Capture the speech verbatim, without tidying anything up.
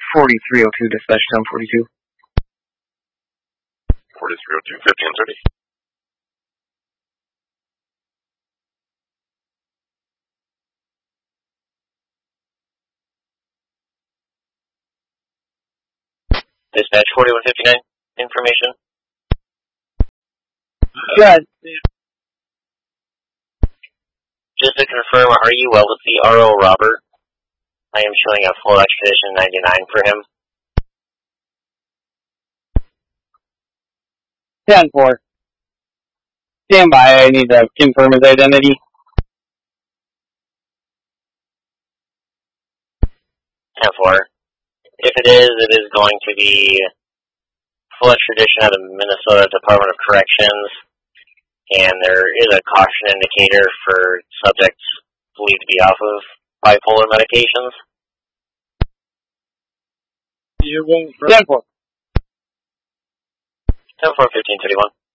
forty-three oh two, dispatch ten forty-two. forty-three oh two, fifteen thirty. Dispatch forty-one fifty-nine, information. Good. Just to confirm, are you well with the R O Robert? I am showing a full extradition ninety-nine for him. ten four. Stand by, I need to confirm his identity. ten four. If it is, it is going to be full extradition out of Minnesota Department of Corrections, and there is a caution indicator for subjects believed to be off of bipolar medications. You won't. ten four. ten four, fifteen thirty-one.